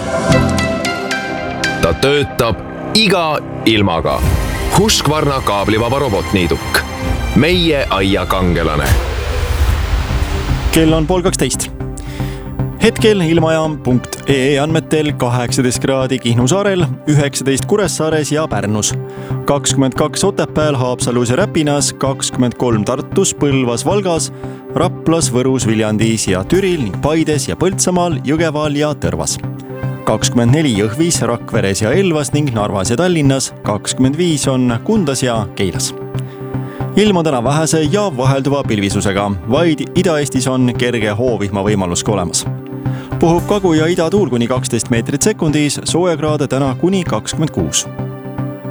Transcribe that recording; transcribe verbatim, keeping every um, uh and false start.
ta töötab iga ilmaga. Husqvarna kaablivaba robotniiduk. Meie aia kangelane. Kell on pool kaksteist. Hetkel ilmajaam punkt ee andmetel kaheksateist kraadi Kihnu saarel, üheksateist Kuressaares ja Pärnus, kakskümmend kaks Otepääl, Haapsalus ja Räpinas, kakskümmend kolm Tartus, Põlvas, Valgas, Raplas, Võrus, Viljandis ja Türil ning Paides ja Põltsamaal, Jõgeval ja Tõrvas. kakskümmend neli Jõhvis, Rakveres ja Elvas ning Narvas ja Tallinnas, kakskümmend viis on Kundas ja Keilas. Ilm on täna vähese ja vahelduva pilvisusega, vaid Ida-Eestis on kerge hoovihma võimalus ka olemas. Puhub kagu- ja idatuul kuni kaksteist meetrit sekundis, soojakraade täna kuni kakskümmend kuus.